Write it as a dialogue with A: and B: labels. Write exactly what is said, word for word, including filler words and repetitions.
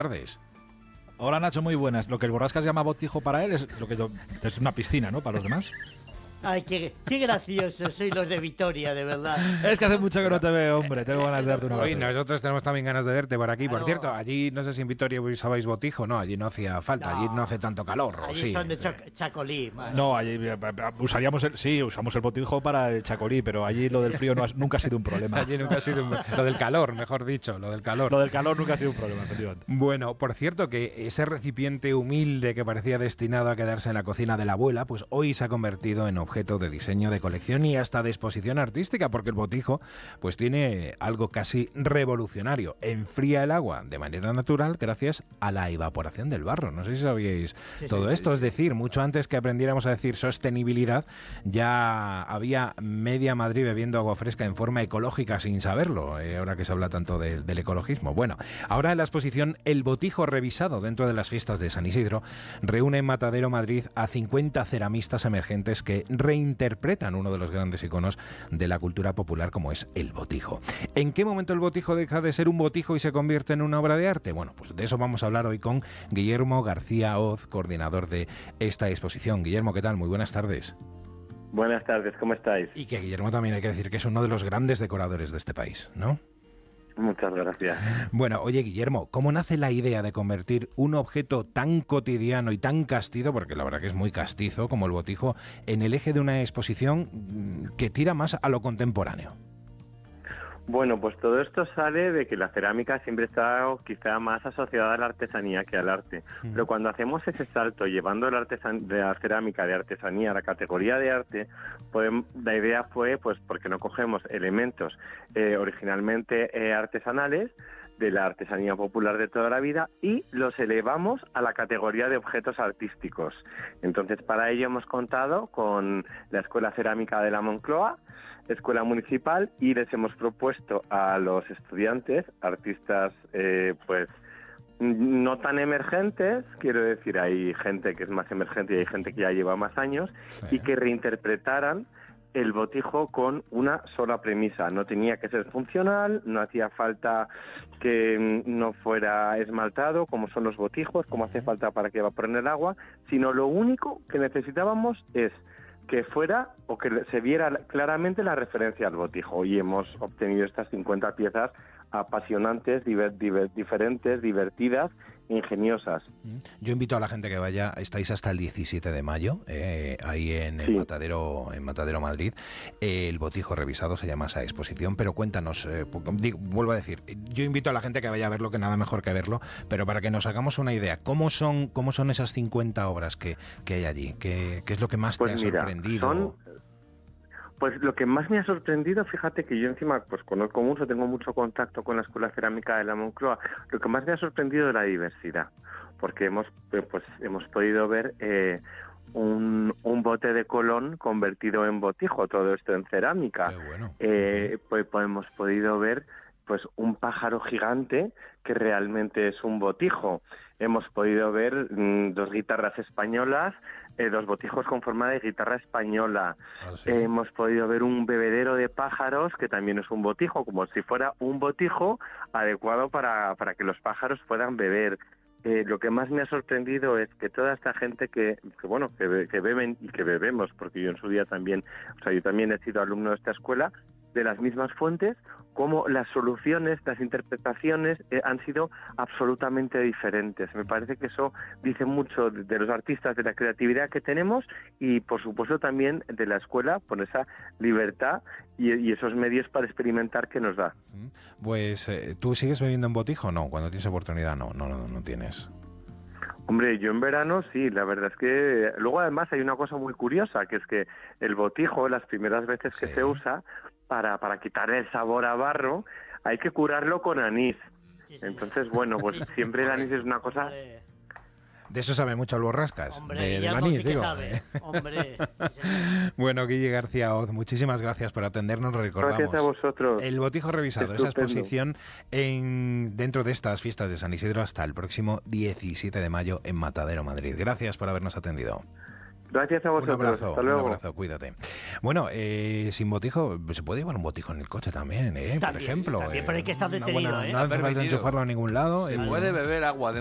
A: tardes.
B: Hola Nacho, muy buenas. Lo que el Borrascas llama botijo para él es lo que yo, es una piscina, ¿no? Para los demás.
C: Ay, qué, qué graciosos sois los de Vitoria, de verdad.
B: Es que hace mucho que no te veo, hombre. Tengo ganas de darte una
A: Hoy
B: abrazo.
A: nosotros tenemos también ganas de verte por aquí.
C: Claro.
A: Por cierto, allí no sé si en Vitoria usabais botijo, no, allí no hacía falta,
C: No.
A: allí no hace tanto calor, ¿o
C: Allí
A: sí?
C: son de Chac- Chacolí. más.
B: No, allí eh, usaríamos el, sí, usamos el botijo para el chacolí, pero allí lo del frío no ha- nunca ha sido un problema.
A: Allí nunca ha sido un... lo del calor, mejor dicho, lo del calor.
B: Lo del calor nunca ha sido un problema, efectivamente.
A: Bueno, por cierto, que ese recipiente humilde que parecía destinado a quedarse en la cocina de la abuela, pues hoy se ha convertido en objeto de diseño, de colección y hasta de exposición artística, porque el botijo pues tiene algo casi revolucionario. Enfría el agua de manera natural gracias a la evaporación del barro. No sé si sabíais
C: Sí,
A: todo
C: sí,
A: esto.
C: sí,
A: Es
C: sí.
A: decir, mucho antes que aprendiéramos a decir sostenibilidad, ya había media Madrid bebiendo agua fresca en forma ecológica sin saberlo, eh, ahora que se habla tanto de- del ecologismo. Bueno, ahora en la exposición El Botijo Revisado, dentro de las fiestas de San Isidro, reúne en Matadero, Madrid, a cincuenta ceramistas emergentes que reinterpretan uno de los grandes iconos de la cultura popular como es el botijo. ¿En qué momento el botijo deja de ser un botijo y se convierte en una obra de arte? Bueno, pues de eso vamos a hablar hoy con Guillermo García Oz, coordinador de esta exposición. Guillermo, ¿qué tal? Muy buenas tardes.
D: Buenas tardes, ¿cómo estáis?
A: Y que Guillermo también hay que decir que es uno de los grandes decoradores de este país, ¿no?
D: Muchas gracias.
A: Bueno, oye Guillermo, ¿cómo nace la idea de convertir un objeto tan cotidiano y tan castizo, porque la verdad que es muy castizo como el botijo, en el eje de una exposición mm, que tira más a lo contemporáneo?
D: Bueno, pues todo esto sale de que la cerámica siempre está quizá más asociada a la artesanía que al arte. Pero cuando hacemos ese salto llevando la, artesan- de la cerámica de artesanía a la categoría de arte, podem- la idea fue, pues, porque no cogemos elementos eh, originalmente eh, artesanales de la artesanía popular de toda la vida y los elevamos a la categoría de objetos artísticos. Entonces, para ello hemos contado con la Escuela Cerámica de la Moncloa, Escuela Municipal, y les hemos propuesto a los estudiantes, artistas eh, pues no tan emergentes, quiero decir, hay gente que es más emergente y hay gente que ya lleva más años,
A: Sí.
D: y que reinterpretaran el botijo con una sola premisa. No tenía que ser funcional, no hacía falta que mm, no fuera esmaltado, como son los botijos, como hace falta para que evaporen el agua, sino lo único que necesitábamos es que fuera o que se viera claramente la referencia al botijo. Y hemos obtenido estas cincuenta piezas apasionantes, diver, diver, diferentes, divertidas, ingeniosas.
A: Yo invito a la gente que vaya, estáis hasta el diecisiete de mayo, eh, ahí en el
D: Sí.
A: Matadero, en Matadero Madrid. Eh, el botijo revisado se llama esa exposición, pero cuéntanos, eh, porque, digo, vuelvo a decir, yo invito a la gente que vaya a verlo, que nada mejor que verlo, pero para que nos hagamos una idea, ¿cómo son, cómo son esas cincuenta obras que, que hay allí? ¿Qué, qué es lo que más
D: Pues
A: te ha
D: mira,
A: sorprendido?
D: son- Pues lo que más me ha sorprendido, fíjate que yo encima pues conozco mucho, tengo mucho contacto con la Escuela Cerámica de la Moncloa, lo que más me ha sorprendido es la diversidad, porque hemos eh, pues hemos podido ver eh, un, un bote de Colón convertido en botijo, todo esto en cerámica.
A: Qué bueno.
D: Eh, pues, pues hemos podido ver pues un pájaro gigante que realmente es un botijo. Hemos podido ver mm, dos guitarras españolas, eh, dos botijos con forma de guitarra española.
A: Ah, sí.
D: Eh, hemos podido ver un bebedero de pájaros que también es un botijo, como si fuera un botijo adecuado para, para que los pájaros puedan beber. Eh, lo que más me ha sorprendido es que toda esta gente que, que bueno, que, be- que beben y que bebemos, porque yo en su día también, o sea, yo también he sido alumno de esta escuela, de las mismas fuentes, como las soluciones, las interpretaciones eh, han sido absolutamente diferentes. Me parece que eso dice mucho de, de los artistas, de la creatividad que tenemos y, por supuesto, también de la escuela, por esa libertad y, y esos medios para experimentar que nos da.
A: Pues, eh, ¿tú sigues bebiendo en botijo o no? Cuando tienes oportunidad, no, no, no, no tienes.
D: Hombre, yo en verano sí, la verdad es que luego además hay una cosa muy curiosa, que es que el botijo, las primeras veces que
A: Sí.
D: se usa para, para quitarle el sabor a barro, hay que curarlo con anís.
C: Sí, sí.
D: Entonces, bueno, pues siempre el anís es una cosa...
C: Hombre,
A: De eso sabe mucho el Borrascas,
C: hombre,
A: de, del
C: Guillermo
A: anís,
C: sí que
A: digo.
C: sabe.
A: eh.
C: Hombre, sí, señor.
A: Bueno, Guille García Oz, muchísimas gracias por atendernos. Recordamos
D: Gracias a vosotros.
A: el botijo revisado, esa
D: Estupendo.
A: exposición en, dentro de estas fiestas de San Isidro hasta el próximo diecisiete de mayo en Matadero, Madrid. Gracias por habernos atendido.
D: Gracias a
A: Un
D: vosotros.
A: abrazo,
D: Hasta
A: un
D: luego.
A: abrazo, cuídate. Bueno, eh, sin botijo, se puede llevar un botijo en el coche también, ¿eh? Por
C: También,
A: ejemplo.
C: también,
A: eh,
C: pero hay que estar
A: una
C: detenido,
A: buena-
C: ¿eh?
A: No hace falta
E: Permitido.
A: enchufarlo a ningún lado.
E: Se
A: el-
E: puede beber agua de